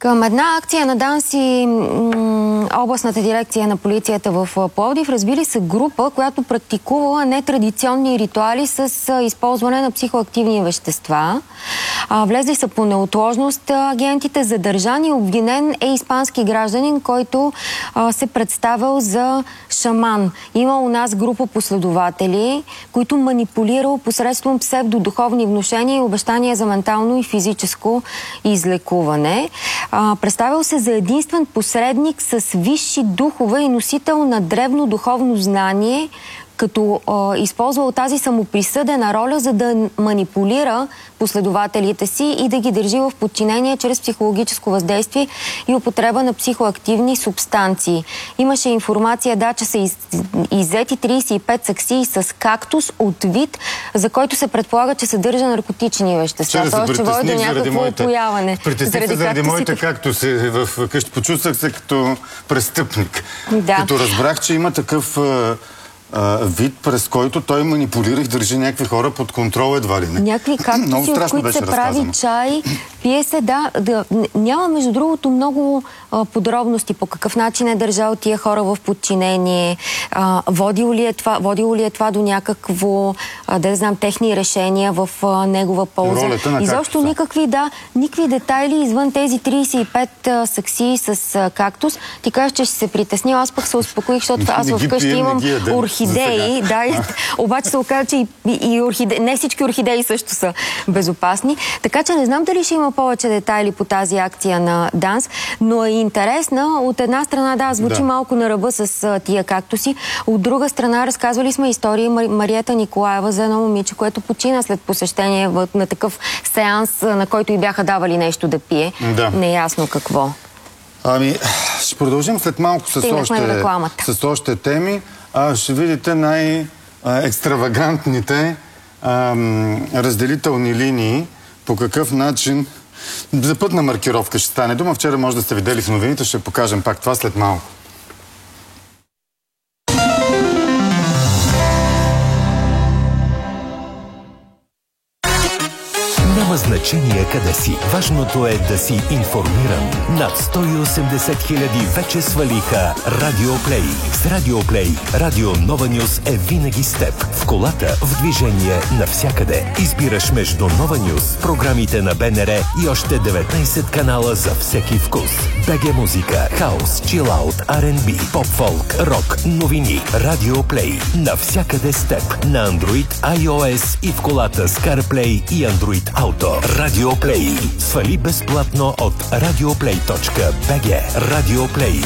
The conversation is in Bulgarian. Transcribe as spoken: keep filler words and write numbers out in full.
Към една акция на ДАНС и областната дирекция на полицията в Пловдив разбили са група, която практикувала нетрадиционни ритуали с използване на психоактивни вещества. Влезли са по неотложност агентите. Задържан и обвинен е испански гражданин, който се представил за шаман. Има у нас група последователи, които манипулирал посредством псевдодуховни внушения и обещания за ментално и физическо излекуване. Представил се за единствен посредник с висши духове и носител на древно духовно знание, като а, използвал тази самоприсъдена роля, за да манипулира последователите си и да ги държи в подчинение чрез психологическо въздействие и употреба на психоактивни субстанции. Имаше информация, да, че са из, иззети тридесет и пет саксии с кактус от вид, за който се предполага, че съдържа наркотични вещества. Тоест, че води до някакво опояване. Притесних се заради моите кактуси в къщи. Почувствах се като престъпник. Да. Като разбрах, че има такъв вид, през който той манипулира и държи някакви хора под контрол, едва ли не. Някакви кактуси, от които се прави чай, пие се, да, да. Няма, между другото, много а, подробности по какъв начин е държал тия хора в подчинение, а, водило ли е това, водило ли е това до някакво, а, да знам, техни решения в а, негова полза. И защо никакви, да, никакви детайли извън тези тридесет и пет а, саксии с а, кактус. Ти кажеш, че ще се притеснил, аз пък се успокоих, защото аз вкъщи имам орхидеи, да, и, обаче се оказа, че и, и орхидеи, не всички орхидеи също са безопасни. Така че не знам дали ще има повече детайли по тази акция на ДАНС, но е интересна. От една страна, да, звучи да. малко на ръба с а, тия кактуси. От друга страна, разказвали сме истории Мари, Мариета Николаева за едно момиче, което почина след посещение в, на такъв сеанс, на който и бяха давали нещо да пие. Да. Неясно какво. Ами, ще продължим след малко с още, с още теми. А, ще видите най-екстравагантните разделителни линии, по какъв начин за пътна маркировка ще стане дума. Вчера може да сте видели в новините, ще покажем пак това след малко. Няма значение къде си. Важното е да си информиран. Над сто и осемдесет хиляди вече свалиха Радиоплей. С Радиоплей Радио Нова Нюз е винаги с теб. В колата, в движение, навсякъде. Избираш между Нова Нюз, програмите на БНР и още деветнайсет канала за всеки вкус. БГ музика, хаус, чилаут, Ар енд Би, поп-фолк, рок, новини. Радиоплей. Навсякъде с теб. На Android, iOS и в колата с CarPlay и Android Auto. Радиоплей. Свали безплатно от радиоплей точка би джи. Радиоплей.